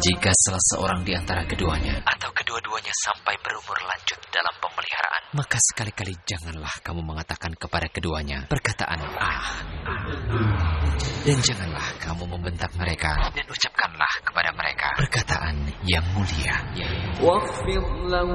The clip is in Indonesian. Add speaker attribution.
Speaker 1: Jika salah seorang di antara keduanya atau kedua-duanya sampai berumur lanjut dalam pemeliharaan, maka sekali-kali janganlah kamu mengatakan kepada keduanya perkataan dan janganlah kamu membentak mereka, dan ucapkanlah kepada mereka perkataan yang mulia.